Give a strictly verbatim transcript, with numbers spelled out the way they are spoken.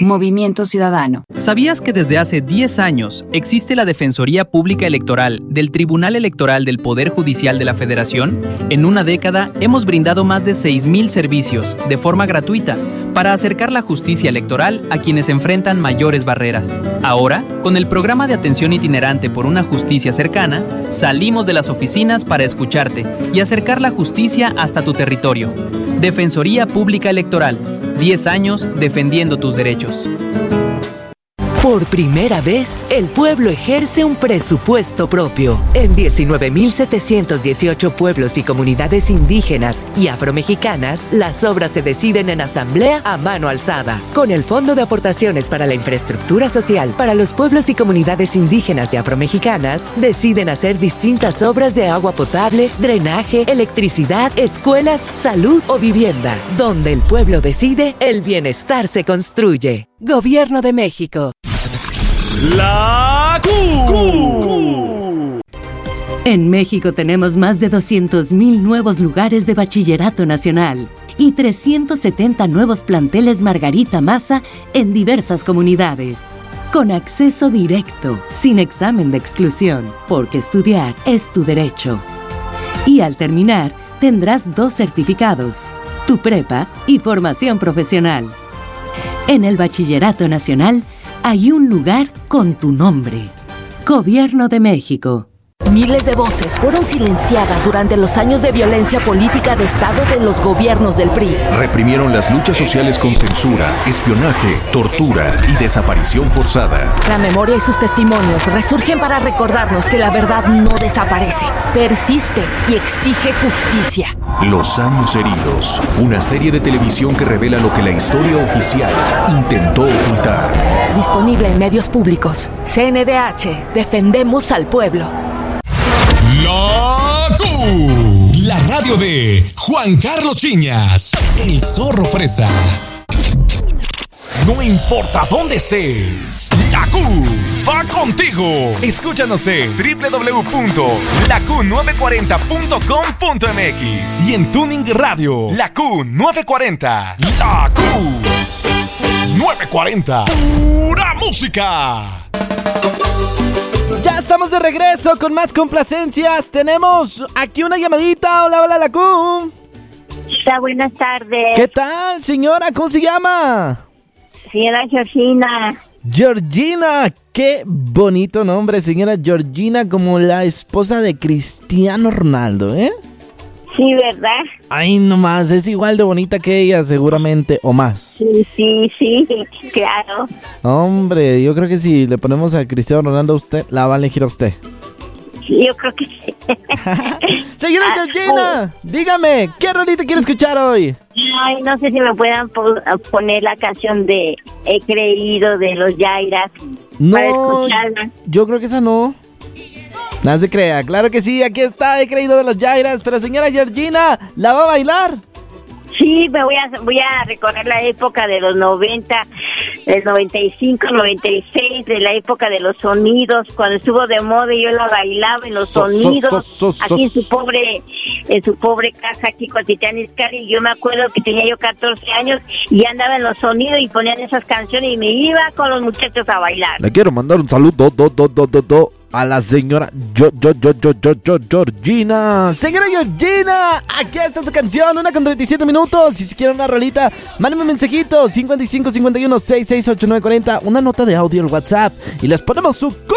Movimiento Ciudadano. ¿Sabías que desde hace diez años existe la Defensoría Pública Electoral del Tribunal Electoral del Poder Judicial de la Federación? En una década hemos brindado más de seis mil servicios de forma gratuita para acercar la justicia electoral a quienes enfrentan mayores barreras. Ahora, con el programa de atención itinerante por una justicia cercana, salimos de las oficinas para escucharte y acercar la justicia hasta tu territorio. Defensoría Pública Electoral. diez años defendiendo tus derechos. Por primera vez, el pueblo ejerce un presupuesto propio. En diecinueve mil setecientos dieciocho pueblos y comunidades indígenas y afromexicanas, las obras se deciden en asamblea a mano alzada. Con el Fondo de Aportaciones para la Infraestructura Social para los pueblos y comunidades indígenas y afromexicanas, deciden hacer distintas obras de agua potable, drenaje, electricidad, escuelas, salud o vivienda. Donde el pueblo decide, el bienestar se construye. Gobierno de México. La Q. En México tenemos más de doscientos mil nuevos lugares de bachillerato nacional y trescientos setenta nuevos planteles Margarita Maza en diversas comunidades. Con acceso directo, sin examen de exclusión, porque estudiar es tu derecho. Y al terminar, tendrás dos certificados, tu prepa y formación profesional. En el Bachillerato Nacional, hay un lugar con tu nombre. Gobierno de México. Miles de voces fueron silenciadas durante los años de violencia política de Estado de los gobiernos del P R I. Reprimieron las luchas sociales con censura, espionaje, tortura y desaparición forzada. La memoria y sus testimonios resurgen para recordarnos que la verdad no desaparece, persiste y exige justicia. Los años heridos, una serie de televisión que revela lo que la historia oficial intentó ocultar. Disponible en medios públicos. C N D H, defendemos al pueblo. La Q, la radio de Juan Carlos Chiñas, el zorro fresa. No importa dónde estés, la Q va contigo. Escúchanos en doble u doble u doble u punto la q nueve cuarenta punto com punto m x y en Tuning Radio, la Q nueve cuarenta. La Q nueve cuarenta, pura música. Ya estamos de regreso con más complacencias. Tenemos aquí una llamadita. Hola, hola, la Q. Hola, buenas tardes. ¿Qué tal, señora? ¿Cómo se llama? Señora Georgina. Georgina, qué bonito nombre, señora Georgina, como la esposa de Cristiano Ronaldo, ¿eh? Sí, ¿verdad? Ay, nomás, es igual de bonita que ella, seguramente, o más. Sí, sí, sí, claro. Hombre, yo creo que si le ponemos a Cristiano Ronaldo a usted, la va a elegir a usted. Sí, yo creo que sí. Señora ah, Georgina, oh. dígame, ¿qué rolita quiere escuchar hoy? Ay, no sé si me puedan po- poner la canción de He Creído de los Yairas. No, para escucharla. Yo creo que esa no. Nada se crea, claro que sí, aquí está, He Creído de los Yairas, pero señora Georgina, ¿la va a bailar? Sí, me voy a voy a recorrer la época de los noventa, del noventa y cinco, noventa y seis, de la época de los sonidos, cuando estuvo de moda y yo la bailaba en los so, sonidos, so, so, so, aquí so. en su pobre en su pobre casa aquí con Titiana Iscari, y yo me acuerdo que tenía yo catorce años y andaba en los sonidos y ponían esas canciones y me iba con los muchachos a bailar. Le quiero mandar un saludo do, do, do, do, do, a la señora yo, yo, yo, yo, yo, yo, Georgina. Señora Georgina, aquí está su canción, una con treinta y siete minutos. Si quieren una rolita, mándame un mensajito, cincuenta y cinco, cincuenta y uno, sesenta y seis, ochenta y nueve cuarenta, una nota de audio al WhatsApp y les ponemos su